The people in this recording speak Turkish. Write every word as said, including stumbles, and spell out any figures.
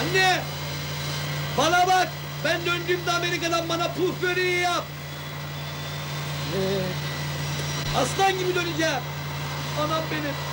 Anne! Bana bak! Ben döndüğümde Amerika'dan bana puf böreği yap! Aslan gibi döneceğim! Anam benim!